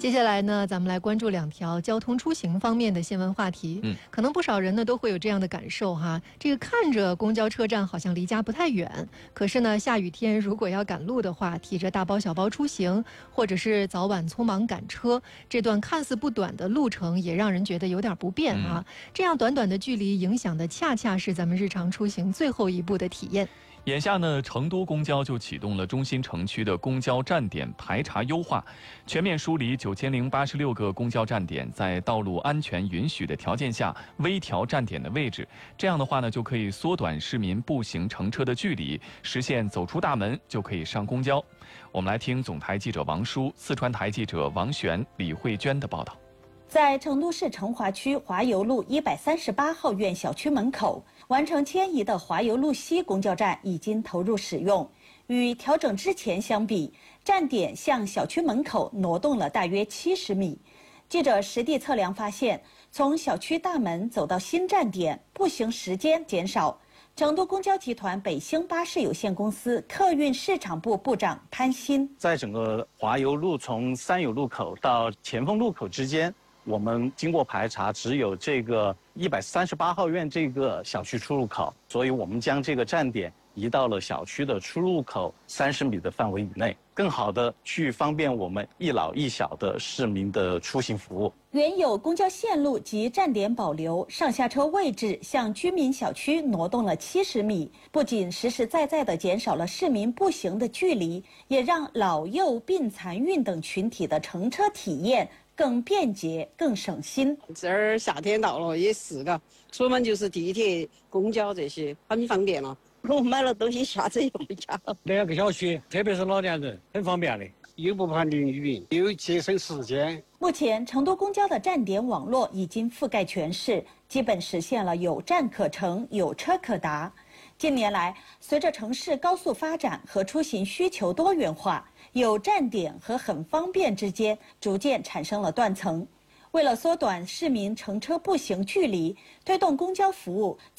接下来呢，咱们来关注2条交通出行方面的新闻话题。可能不少人呢都会有这样的感受哈，这个看着公交车站好像离家不太远，可是呢，下雨天如果要赶路的话，提着大包小包出行，或者是早晚匆忙赶车，这段看似不短的路程也让人觉得有点不便啊。这样短短的距离影响的恰恰是咱们日常出行最后一步的体验。 眼下呢，成都公交就启动了中心城区的公交站点排查优化，全面梳理9086个公交站点，在道路安全允许的条件下微调站点的位置。这样的话呢，就可以缩短市民步行乘车的距离，实现走出大门就可以上公交。我们来听总台记者王舒、四川台记者王璇、李慧娟的报道。 在成都市成华区华油路138号院小区门口，完成迁移的华油路西公交站已经投入使用。与调整之前相比，站点向小区门口挪动了大约70米。记者实地测量发现，从小区大门走到新站点，步行时间减少。成都公交集团北星巴士有限公司客运市场部部长潘鑫， 在整个华油路从三友路口到前锋路口之间，我们经过排查，只有这个138号院这个小区出入口，所以我们将这个站点移到了小区的出入口30米的范围以内，更好的去方便我们一老一小的市民的出行服务。 原有公交线路及站点保留，上下车位置向居民小区挪动了70米，不仅实实在在地减少了市民步行的距离，也让老幼病残孕等群体的乘车体验更便捷、更省心。 这儿夏天到了也是嘎，出门就是地铁、公交这些，很方便了。 我买了东西下车就回家了。 2个小区，特别是老年人，很方便的，又不怕淋雨，又节省时间。 目前，成都公交的站点网络已经覆盖全市，基本实现了有站可乘、有车可达。近年来，随着城市高速发展和出行需求多元化，有站点和很方便之间逐渐产生了断层。为了缩短市民乘车步行距离，推动公交服务